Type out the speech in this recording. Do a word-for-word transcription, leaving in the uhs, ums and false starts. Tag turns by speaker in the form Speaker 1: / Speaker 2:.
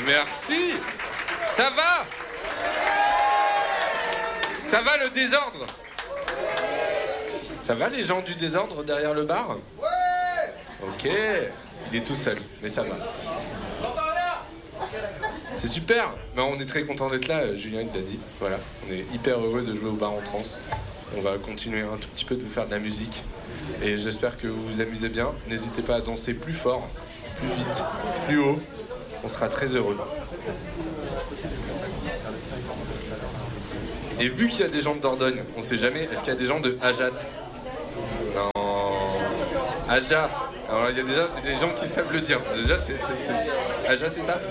Speaker 1: Merci. Ça va? Ça va le désordre? Ça va les gens du désordre derrière le bar? Ouais. Ok. Il est tout seul, mais ça va. C'est super. Ben, on est très content d'être là, Julien il l'a dit. Voilà, on est hyper heureux de jouer au bar en trans. On va continuer un tout petit peu de vous faire de la musique. Et j'espère que vous vous amusez bien. N'hésitez pas à danser plus fort, plus vite, plus haut. On sera très heureux. Et vu qu'il y a des gens de Dordogne, on sait jamais, est-ce qu'il y a des gens de Ajat? Non. Aja. Alors il y a déjà des gens qui savent le dire. Déjà, c'est... c'est, c'est... Aja, c'est ça?